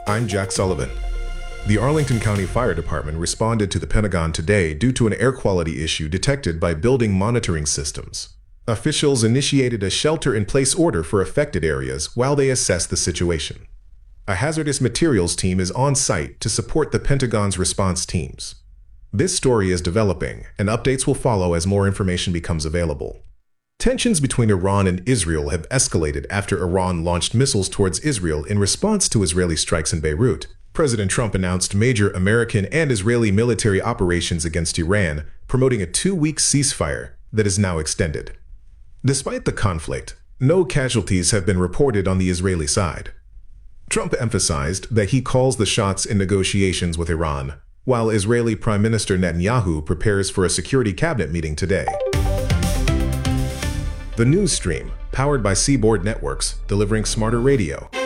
I'm Jack Sullivan. The Arlington County Fire Department responded to the Pentagon today due to an air quality issue detected by building monitoring systems. Officials initiated a shelter-in-place order for affected areas while they assess the situation. A hazardous materials team is on site to support the Pentagon's response teams. This story is developing, and updates will follow as more information becomes available. Tensions between Iran and Israel have escalated after Iran launched missiles towards Israel in response to Israeli strikes in Beirut. President Trump announced major American and Israeli military operations against Iran, promoting a 2-week ceasefire that is now extended. Despite the conflict, no casualties have been reported on the Israeli side. Trump emphasized that he calls the shots in negotiations with Iran, while Israeli Prime Minister Netanyahu prepares for a security cabinet meeting today. The news stream, powered by Seaboard Networks, delivering smarter radio.